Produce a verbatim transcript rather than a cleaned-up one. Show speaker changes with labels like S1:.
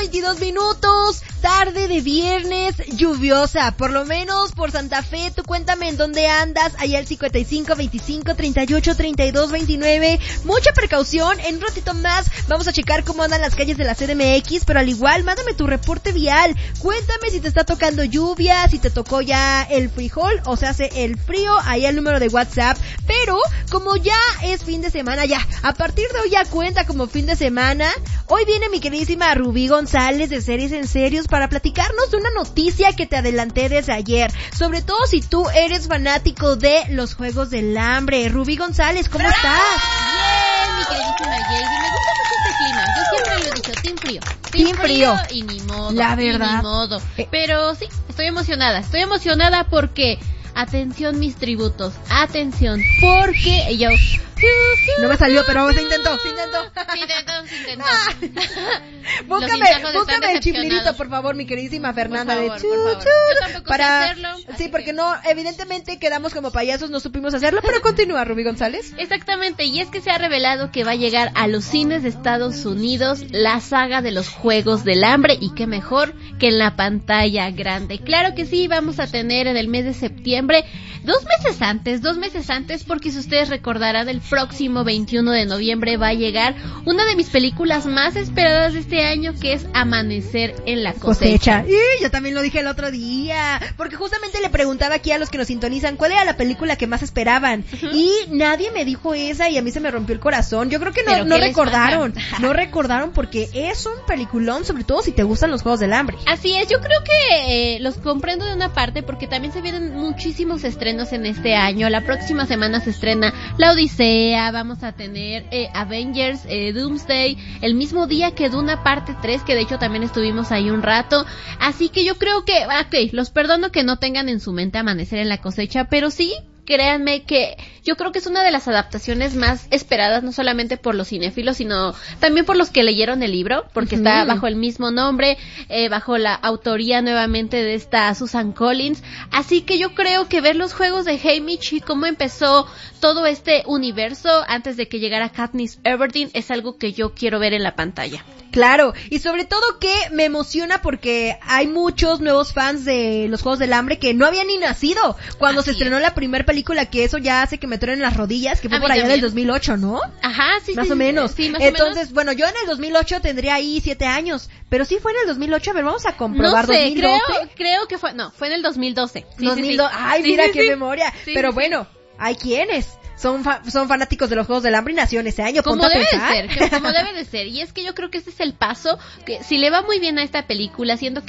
S1: veintidós minutos, tarde de viernes, lluviosa, por lo menos por Santa Fe. Tú cuéntame en dónde andas, allá el cincuenta y cinco, veinticinco, treinta y ocho, treinta y dos, veintinueve. Mucha precaución, en un ratito más vamos a checar cómo andan las calles de la C D M X, pero al igual, mándame tu reporte vial. Cuéntame si te está tocando lluvia, si te tocó ya el frijol, o se hace el frío, ahí el número de WhatsApp. Pero, como ya es fin de semana, ya, a partir de hoy ya cuenta como fin de semana. Hoy viene mi queridísima Rubí González de Series en Serios para platicarnos de una noticia que te adelanté desde ayer, sobre todo si tú eres fanático de los Juegos del Hambre. Rubí González, ¿cómo
S2: ¡Bravo!
S1: estás?
S2: Bien, mi queridísima Jaydy, me gusta mucho este clima, yo siempre lo he dicho, team frío.
S1: Team, team frío.
S2: Y ni modo,
S1: la verdad.
S2: Y ni modo. Pero sí, estoy emocionada, estoy emocionada porque... Atención mis tributos, atención, porque yo...
S1: No me salió, pero se intentó, se intentó.
S2: Se intentó, se intentó.
S1: Búscame, búscame el chiflidito, por favor, mi queridísima Fernanda.
S2: Por favor,
S1: de
S2: por favor. Yo tampoco
S1: para...
S2: sé hacerlo.
S1: Sí, porque que... no, evidentemente quedamos como payasos, no supimos hacerlo, pero continúa, Rubí González.
S2: Exactamente, y es que se ha revelado que va a llegar a los cines de Estados Unidos la saga de los Juegos del Hambre, y qué mejor que en la pantalla grande. Claro que sí, vamos a tener en el mes de septiembre, dos meses antes, dos meses antes, porque si ustedes recordarán, el próximo veintiuno de noviembre va a llegar una de mis películas más esperadas de este año, que es Amanecer en la cosecha.
S1: cosecha. Y yo también lo dije el otro día, porque justamente le preguntaba aquí a los que nos sintonizan cuál era la película que más esperaban, uh-huh. y nadie me dijo esa, y a mí se me rompió el corazón. Yo creo que no, no recordaron, no recordaron, porque es un peliculón, sobre todo si te gustan los Juegos del Hambre.
S2: Así es, yo creo que eh, los comprendo de una parte, porque también se vienen muchísimos estrenos en este año. La próxima semana se estrena La Odisea, vamos a tener eh, Avengers, eh, Doomsday, el mismo día que Duna parte tres, que de hecho también estuvimos ahí un rato, así que yo creo que, ok, los perdono que no tengan en su mente Amanecer en la cosecha, pero sí, créanme que yo creo que es una de las adaptaciones más esperadas, no solamente por los cinéfilos, sino también por los que leyeron el libro, porque uh-huh. está bajo el mismo nombre, eh, bajo la autoría nuevamente de esta Susan Collins, así que yo creo que ver los juegos de Haymitch y cómo empezó todo este universo antes de que llegara Katniss Everdeen es algo que yo quiero ver en la pantalla.
S1: Claro, y sobre todo que me emociona porque hay muchos nuevos fans de los Juegos del Hambre que no habían ni nacido cuando Así se estrenó es. la primera película, que eso ya hace que me truenen las rodillas, que fue por allá también. Del dos mil ocho, ¿no?
S2: Ajá, sí,
S1: Más
S2: sí,
S1: o menos.
S2: Sí, más
S1: Entonces,
S2: o menos.
S1: bueno, yo en el dos mil ocho tendría ahí siete años, pero sí fue en el dos mil ocho, a ver, vamos a comprobar.
S2: No sé,
S1: dos mil doce.
S2: creo, creo que fue, no, fue en el dos mil doce. Sí,
S1: dos mil doce,
S2: sí, sí.
S1: ay,
S2: sí,
S1: mira
S2: sí,
S1: qué
S2: sí.
S1: memoria.
S2: Sí,
S1: pero
S2: sí,
S1: bueno,
S2: sí.
S1: hay quienes son fa- son fanáticos de los Juegos del Hambre y nació en ese año.
S2: Como
S1: Ponte
S2: debe
S1: a pensar.
S2: de ser, como debe de ser. Y es que yo creo que este es el paso, que si le va muy bien a esta película, siendo que